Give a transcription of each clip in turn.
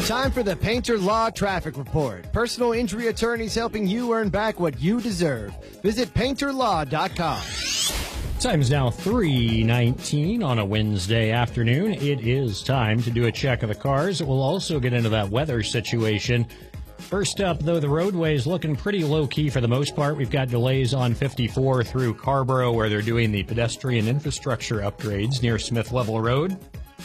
Time for the Painter Law Traffic Report. Personal injury attorneys helping you earn back what you deserve. Visit painterlaw.com. Time is now 3:19 on a Wednesday afternoon. It is time to do a check of the cars. We'll also get into that weather situation. First up, though, the roadway is looking pretty low-key for the most part. We've got delays on 54 through Carborough where they're doing the pedestrian infrastructure upgrades near Smith Level Road.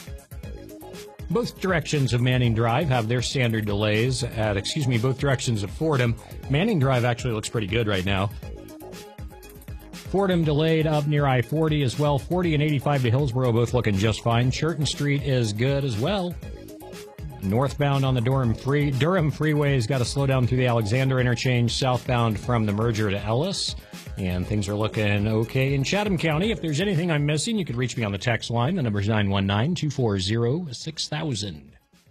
Both directions of Manning Drive have their standard delays at, both directions of Fordham. Manning Drive actually looks pretty good right now. Fordham delayed up near I-40 as well. 40 and 85 to Hillsborough both looking just fine. Churton Street is good as well. Northbound on the Durham Freeway's got to slow down through the Alexander interchange, southbound from the merger to Ellis. And things are looking okay in Chatham County. If there's anything I'm missing, you can reach me on the text line. The number's 919-240-6000.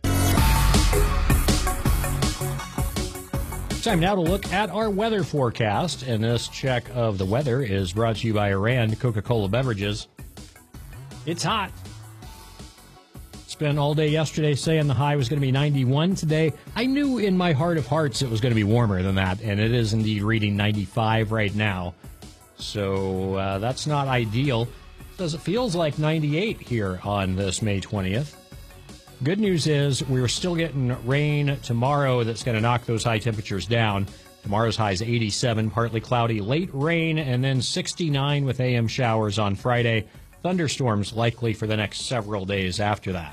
Time now to look at our weather forecast. And this check of the weather is brought to you by Rand Coca-Cola Beverages. It's hot. Spent all day yesterday saying the high was going to be 91 today. I knew in my heart of hearts it was going to be warmer than that, and it is indeed reading 95 right now. So that's not ideal. It feels like 98 here on this May 20th. Good news is we're still getting rain tomorrow that's going to knock those high temperatures down. Tomorrow's high is 87, partly cloudy, late rain, and then 69 with AM showers on Friday. Thunderstorms likely for the next several days after that.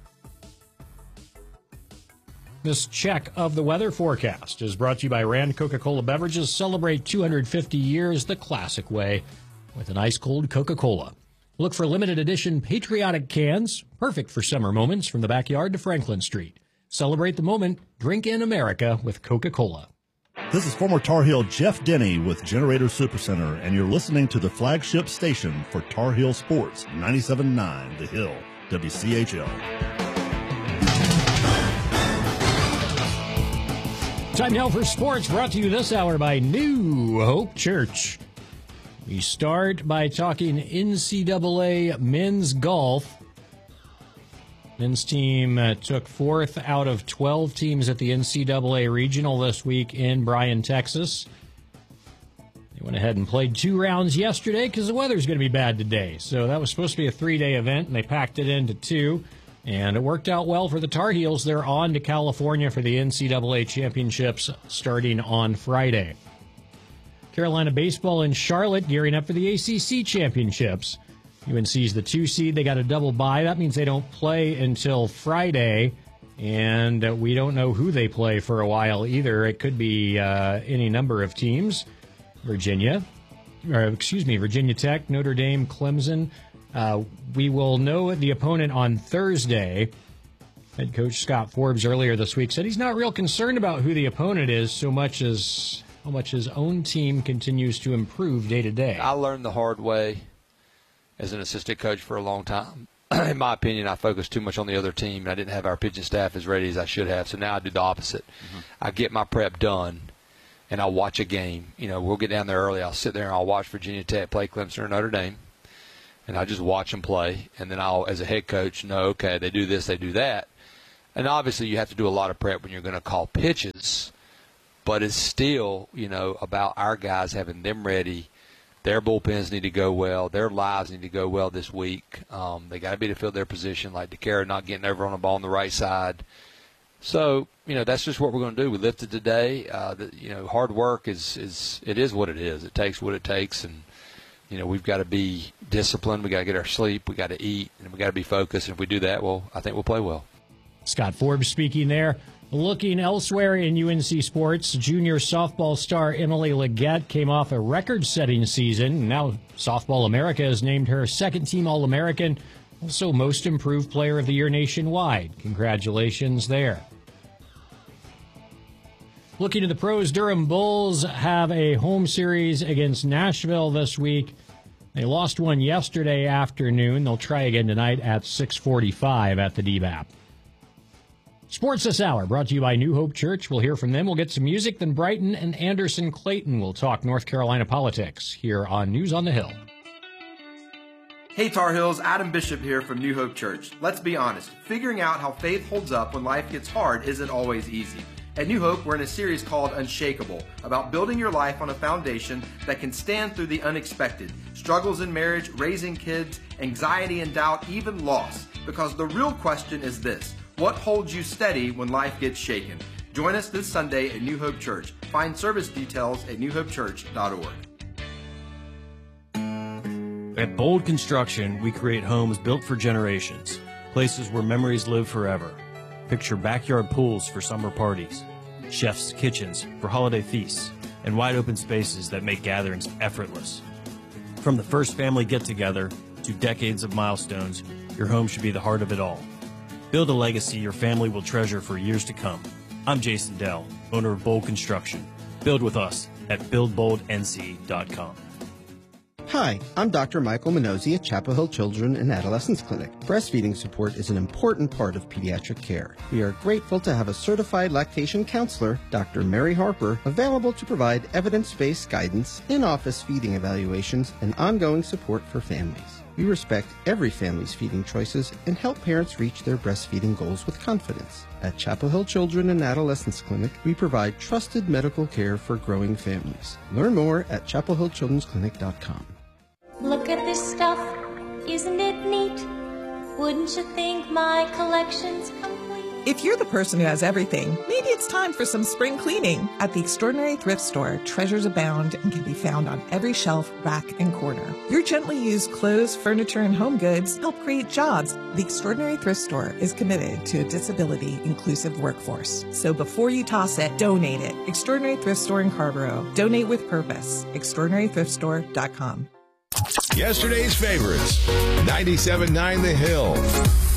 This check of the weather forecast is brought to you by Rand Coca-Cola Beverages. Celebrate 250 years the classic way with an ice-cold Coca-Cola. Look for limited edition patriotic cans, perfect for summer moments from the backyard to Franklin Street. Celebrate the moment. Drink in America with Coca-Cola. This is former Tar Heel Jeff Denny with Generator Supercenter, and you're listening to the flagship station for Tar Heel Sports, 97.9 The Hill, WCHL. Time now for sports, brought to you this hour by New Hope Church. We start by talking NCAA men's golf. Men's team took 4th out of 12 teams at the NCAA Regional this week in Bryan, Texas. They went ahead and played 2 rounds yesterday because the weather's going to be bad today. So that was supposed to be a 3-day event, and they packed it into 2. And it worked out well for the Tar Heels. They're on to California for the NCAA championships starting on Friday. Carolina baseball in Charlotte gearing up for the ACC championships. UNC's the 2 seed. They got a double bye. That means they don't play until Friday. And we don't know who they play for a while either. It could be any number of teams. Virginia Tech, Notre Dame, Clemson. We will know the opponent on Thursday. Head coach Scott Forbes earlier this week said he's not real concerned about who the opponent is so much as how much his own team continues to improve day to day. I learned the hard way as an assistant coach for a long time. In my opinion, I focused too much on the other team, and I didn't have our pitching staff as ready as I should have. So now I do the opposite. I get my prep done, and I'll watch a game. You know, we'll get down there early. I'll sit there and I'll watch Virginia Tech play Clemson or Notre Dame. And I just watch them play, and then I'll, as a head coach, know, okay, they do this, they do that. And obviously you have to do a lot of prep when you're going to call pitches, but it's still, you know, about our guys having them ready. Their bullpens need to go well. Their lives need to go well this week. They got to be to fill their position, like DeCara not getting over on the ball on the right side. So, you know, that's just what we're going to do. We lifted today. Hard work is what it is. It takes what it takes, and you know, we've got to be disciplined. We got to get our sleep. We got to eat, and we got to be focused. And if we do that, well, I think we'll play well. Scott Forbes speaking there. Looking elsewhere in UNC sports, junior softball star Emily Leggett came off a record-setting season. Now Softball America has named her second-team All-American, also Most Improved Player of the Year nationwide. Congratulations there. Looking to the pros, Durham Bulls have a home series against Nashville this week. They lost one yesterday afternoon. They'll try again tonight at 6:45 at the DBAP. Sports this hour brought to you by New Hope Church. We'll hear from them. We'll get some music. Then Brighton and Anderson Clayton will talk North Carolina politics here on News on the Hill. Hey Tar Heels, Adam Bishop here from New Hope Church. Let's be honest, figuring out how faith holds up when life gets hard isn't always easy. At New Hope, we're in a series called Unshakable, about building your life on a foundation that can stand through the unexpected, struggles in marriage, raising kids, anxiety and doubt, even loss. Because the real question is this: what holds you steady when life gets shaken? Join us this Sunday at New Hope Church. Find service details at newhopechurch.org. At Bold Construction, we create homes built for generations, places where memories live forever. Picture backyard pools for summer parties, chefs' kitchens for holiday feasts, and wide open spaces that make gatherings effortless. From the first family get-together to decades of milestones, your home should be the heart of it all. Build a legacy your family will treasure for years to come. I'm Jason Dell, owner of Bold Construction. Build with us at buildboldnc.com. Hi, I'm Dr. Michael Minozzi at Chapel Hill Children and Adolescents Clinic. Breastfeeding support is an important part of pediatric care. We are grateful to have a certified lactation counselor, Dr. Mary Harper, available to provide evidence-based guidance, in-office feeding evaluations, and ongoing support for families. We respect every family's feeding choices and help parents reach their breastfeeding goals with confidence. At Chapel Hill Children and Adolescents Clinic, we provide trusted medical care for growing families. Learn more at chapelhillchildrensclinic.com. Look at this stuff, isn't it neat? Wouldn't you think my collection's complete? If you're the person who has everything, maybe it's time for some spring cleaning. At the Extraordinary Thrift Store, treasures abound and can be found on every shelf, rack, and corner. Your gently used clothes, furniture, and home goods help create jobs. The Extraordinary Thrift Store is committed to a disability-inclusive workforce. So before you toss it, donate it. Extraordinary Thrift Store in Carrboro. Donate with purpose. ExtraordinaryThriftStore.com. Yesterday's favorites, 97.9 The Hill.